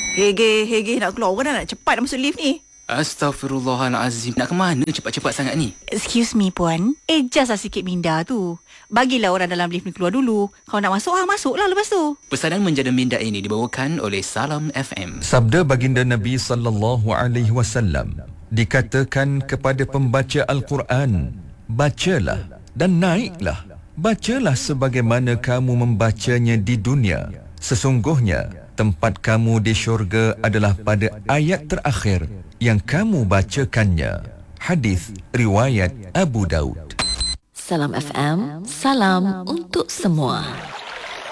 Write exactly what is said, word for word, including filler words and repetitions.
Hege, Hege nak keluar kan, nak cepat nak masuk lift ni. Astaghfirullahalazim. Nak ke mana cepat-cepat sangat ni? Excuse me puan, adjust lah sikit minda tu. Bagilah orang dalam lift ni keluar dulu. Kalau nak masuk, ah masuklah lepas tu. Pesanan menjada minda ini dibawakan oleh Salam F M. Sabda baginda Nabi sallallahu alaihi wasallam, dikatakan kepada pembaca Al-Quran, bacalah dan naiklah. Bacalah sebagaimana kamu membacanya di dunia. Sesungguhnya tempat kamu di syurga adalah pada ayat terakhir yang kamu bacakannya. Hadis riwayat Abu Daud. Salam F M, salam untuk semua.